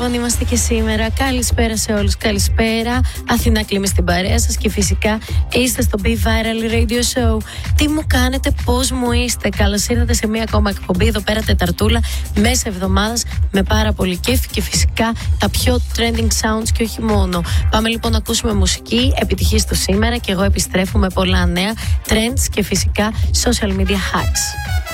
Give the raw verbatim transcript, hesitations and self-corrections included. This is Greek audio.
Λοιπόν, είμαστε και σήμερα. Καλησπέρα σε όλους. Καλησπέρα. Αθηνά Κλίμη στην παρέα σας και φυσικά είστε στο Be Viral Radio Show. Τι μου κάνετε, πώς μου είστε? Καλώς ήρθατε σε μία ακόμα εκπομπή εδώ πέρα, Τεταρτούλα, μέσα εβδομάδας, με πάρα πολύ κέφι και φυσικά τα πιο trending sounds και όχι μόνο. Πάμε λοιπόν να ακούσουμε μουσική, επιτυχίες του σήμερα και εγώ επιστρέφω με πολλά νέα trends και φυσικά social media hacks.